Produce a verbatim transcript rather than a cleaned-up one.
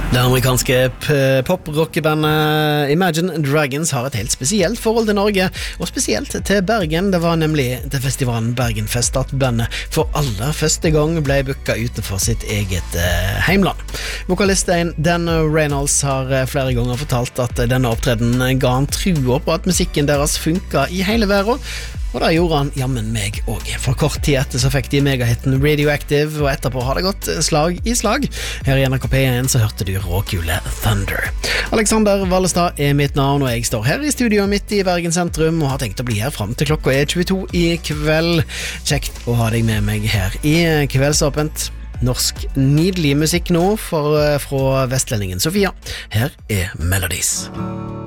Det amerikanske pop-rockebandet Imagine Dragons har et helt spesielt forhold til Norge, og spesielt til Bergen. Det var nemlig til festivalen Bergenfest at bandet for aller første gang ble booket utenfor sitt eget eh, heimland. Vokalisten Dan Reynolds har flere ganger fortalt at denne opptreden ga han trua på at musikken deres funket i hele verden, og det gjorde han jammen meg også. For kort tid etter så fikk de megahitten Radioactive, og etterpå har det gått slag i slag. Her i N R K P én så hørte du råkule Thunder. Alexander Vallestad er mitt navn, og jeg står her i studio midt i Bergen sentrum, og har tenkt å bli her frem til klokka er tjueto i kveld. Kjekt å ha deg med meg her i Kveldsåpent. Norsk nydelig musikk nå for, fra vestlendingen Sofia. Her er Melodies.